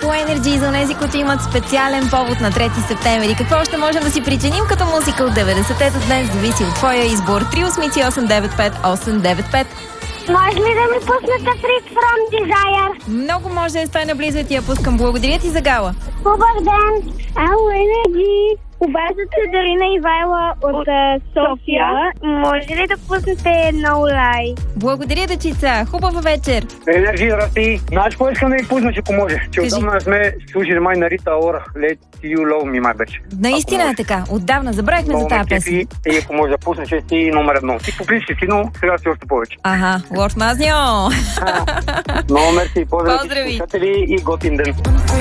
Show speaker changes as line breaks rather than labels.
Energy за тези, които имат специален повод на 3 септември. Какво ще можем да си причиним като музика от 90-те до днес, зависи от твоя избор. 388-895-895.
Може ли да ми пуснете Free From Desire?
Много може, стой наблизо и ти я пускам. Благодаря ти за Гала.
Хубав ден! Ало, Енерджи! Обаждат се Дарина Ивайла от София. Може ли да пуснете No Lie?
Благодаря, дечица. Хубава вечер.
Енерджи, здрасти. Знаеш какво искам да ви пусна, ако може? Че отдавна не сме слушали май на Рита Ора. Let You Love Me, май беше.
Наистина е така. Отдавна забравихме за тази песен.
И ако може да пусна, че си номер 1. Ти по принцип си, но сега си още повече.
Ага, Лорд Мазньо.
Много мерси. Поздрави,
Поздрави.
слушатели и готин ден.